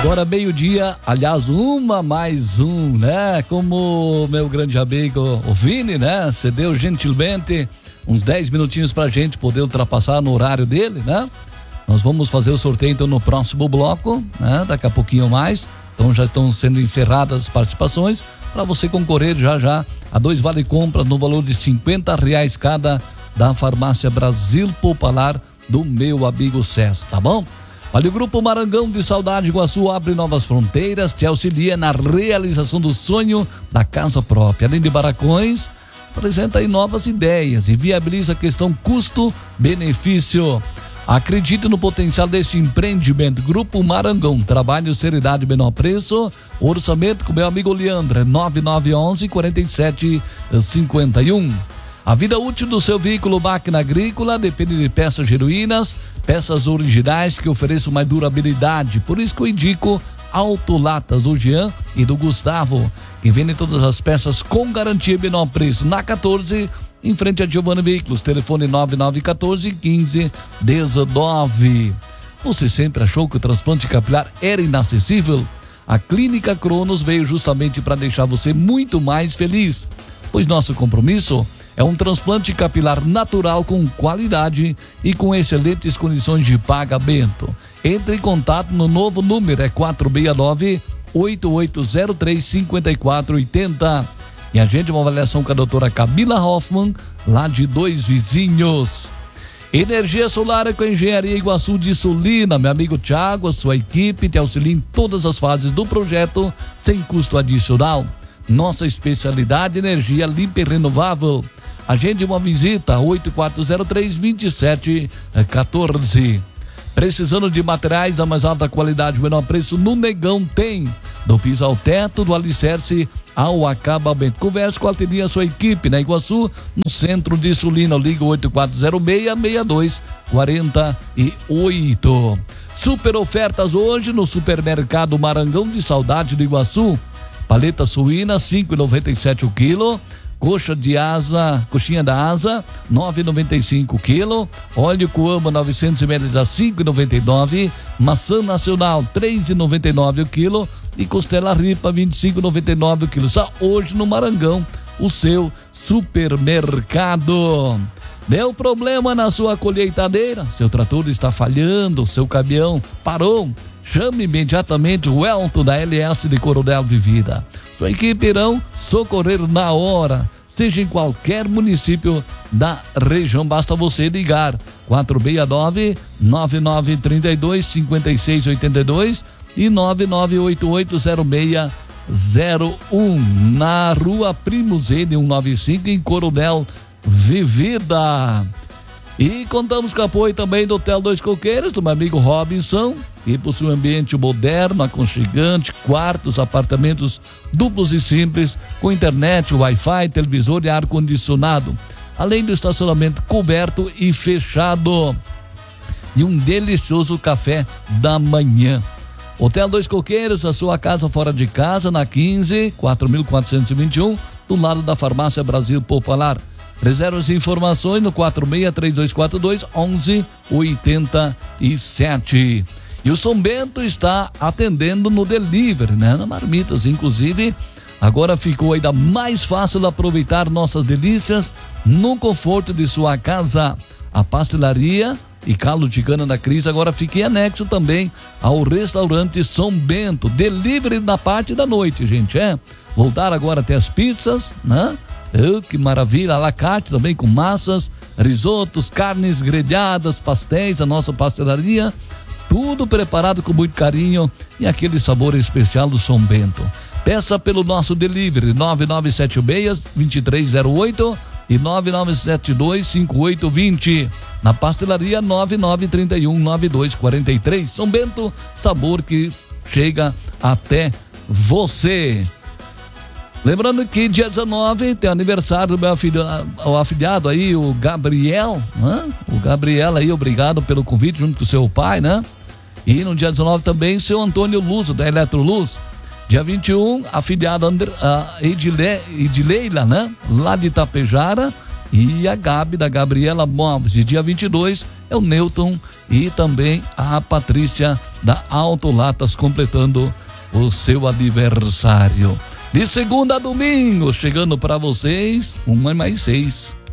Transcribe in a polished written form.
Agora meio-dia, aliás, mais um, né? Como meu grande amigo, o Vini, né? Cedeu gentilmente uns 10 minutinhos pra gente poder ultrapassar no horário dele, né? Nós vamos fazer o sorteio então no próximo bloco, né? Daqui a pouquinho mais. Então já estão sendo encerradas as participações para você concorrer já a 2 vale-compras no valor de R$50 cada da Farmácia Brasil Popular do meu amigo César, tá bom? Olha, o Grupo Marangão de Saudade Iguaçu abre novas fronteiras, te auxilia na realização do sonho da casa própria. Além de barracões, apresenta aí novas ideias e viabiliza a questão custo-benefício. Acredite no potencial deste empreendimento. Grupo Marangão, trabalho, seriedade, menor preço. Orçamento com meu amigo Leandro, 9911-4751. A vida útil do seu veículo máquina agrícola depende de peças genuínas, peças originais que ofereçam mais durabilidade. Por isso que eu indico Autolatas do Jean e do Gustavo, que vendem todas as peças com garantia e menor preço. Na 14, em frente a Giovanni Veículos, telefone 9914-1519. Você sempre achou que o transplante capilar era inacessível? A Clínica Cronos veio justamente para deixar você muito mais feliz, pois nosso compromisso é um transplante capilar natural com qualidade e com excelentes condições de pagamento. Entre em contato no novo número, é 469-8803-5480. E agende uma avaliação com a doutora Camila Hoffman, lá de Dois Vizinhos. Energia solar com a Engenharia Iguaçu de Sulina, meu amigo Thiago, a sua equipe te auxilia em todas as fases do projeto, sem custo adicional. Nossa especialidade, energia limpa e renovável. Agende uma visita, 8403-2714. Precisando de materiais da mais alta qualidade, menor preço, no Negão tem. Do piso ao teto, do alicerce ao acabamento. Converse com a atendimento sua equipe na Iguaçu, no centro de Sulina. Liga 8406-6248. Super ofertas hoje no Supermercado Marangão de Saudade do Iguaçu. Paleta suína, R$5,97 o quilo. Coxinha da asa, R$9,95 o quilo. Óleo Coamo 900 ml a R$5,99. Maçã nacional, R$3,99 o quilo. E costela ripa, R$25,99 o quilo. Só hoje no Marangão, o seu supermercado. Deu problema na sua colheitadeira? Seu trator está falhando, seu caminhão parou? Chame imediatamente o Elton da LS de Coronel Vivida. Sua equipe irão socorrer na hora, seja em qualquer município da região. Basta você ligar 469-9932-5682 e 99880601 na Rua Primos N 195 em Coronel Vivida. E contamos com o apoio também do Hotel Dois Coqueiros, do meu amigo Robinson, que possui um ambiente moderno, aconchegante, quartos, apartamentos duplos e simples, com internet, Wi-Fi, televisor e ar-condicionado, além do estacionamento coberto e fechado, e um delicioso café da manhã. Hotel Dois Coqueiros, a sua casa fora de casa, na 15, 4.421, do lado da Farmácia Brasil Popular. Reservas e informações no 463242-1187. E o São Bento está atendendo no delivery, né? Na Marmitas, inclusive, agora ficou ainda mais fácil aproveitar nossas delícias no conforto de sua casa. A pastelaria e caldo de cana da Cris agora fica em anexo também ao restaurante São Bento. Delivery na parte da noite, gente, voltar agora até as pizzas, né? Que maravilha, à la carte também com massas, risotos, carnes grelhadas, pastéis, a nossa pastelaria, tudo preparado com muito carinho e aquele sabor especial do São Bento. Peça pelo nosso delivery 9976-2308 e 9972-5820. Na pastelaria 9931-9243. São Bento, sabor que chega até você. Lembrando que dia 19 tem aniversário do meu afilhado aí, o Gabriel, né? O Gabriel aí, obrigado pelo convite junto com o seu pai, né? E no dia 19 também o seu Antônio Luz, da Eletroluz. Dia 21, afilhado Edileila, né? Lá de Itapejara. E a Gabi, da Gabriela Móveis. E dia 22, é o Newton e também a Patrícia da Autolatas completando o seu aniversário. De segunda a domingo, chegando para vocês, 1 mais 6.